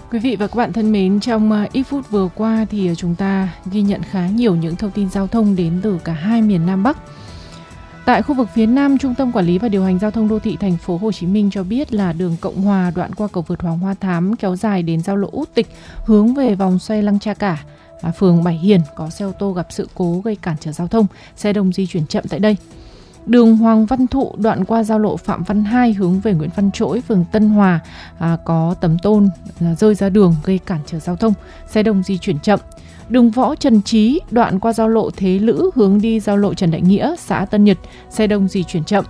Quý vị và các bạn thân mến, trong ít phút vừa qua thì chúng ta ghi nhận khá nhiều những thông tin giao thông đến từ cả hai miền Nam Bắc. Tại khu vực phía Nam, Trung tâm Quản lý và Điều hành Giao thông Đô thị Thành phố Hồ Chí Minh cho biết là đường Cộng Hòa đoạn qua cầu vượt Hoàng Hoa Thám kéo dài đến giao lộ Út Tịch hướng về vòng xoay Lăng Cha Cả, phường Bảy Hiền có xe ô tô gặp sự cố gây cản trở giao thông, xe đông di chuyển chậm tại đây. Đường Hoàng Văn Thụ đoạn qua giao lộ Phạm Văn Hai hướng về Nguyễn Văn Trỗi, phường Tân Hòa có tấm tôn rơi ra đường gây cản trở giao thông, xe đông di chuyển chậm. Đường Võ Trần Trí đoạn qua giao lộ Thế Lữ hướng đi giao lộ Trần Đại Nghĩa, xã Tân Nhật, xe đông di chuyển chậm.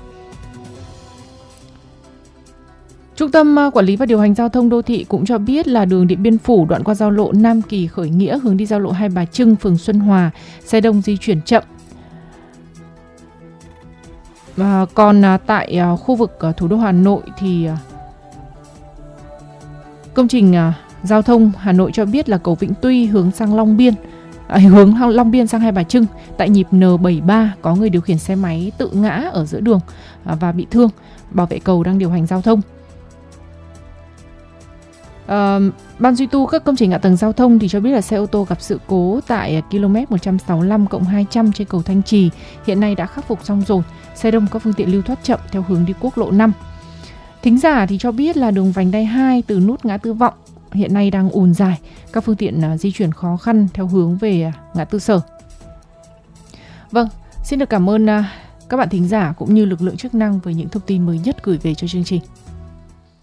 Trung tâm Quản lý và Điều hành Giao thông Đô thị cũng cho biết là đường Điện Biên Phủ đoạn qua giao lộ Nam Kỳ Khởi Nghĩa hướng đi giao lộ Hai Bà Trưng, phường Xuân Hòa, xe đông di chuyển chậm. Còn tại khu vực thủ đô Hà Nội thì công trình giao thông Hà Nội cho biết là cầu Vĩnh Tuy hướng sang Long Biên, hướng Long Biên sang Hai Bà Trưng tại nhịp N73 có người điều khiển xe máy tự ngã ở giữa đường và bị thương. Bảo vệ cầu đang điều hành giao thông. Ban duy tu các công trình hạ tầng giao thông thì cho biết là xe ô tô gặp sự cố tại km 165+200 trên cầu Thanh Trì hiện nay đã khắc phục xong rồi. Xe đông các phương tiện lưu thoát chậm theo hướng đi quốc lộ 5. Thính giả thì cho biết là đường vành đai 2 từ nút ngã tư Vọng hiện nay đang ùn dài, các phương tiện di chuyển khó khăn theo hướng về ngã tư Sở. Vâng, xin được cảm ơn các bạn thính giả cũng như lực lượng chức năng với những thông tin mới nhất gửi về cho chương trình.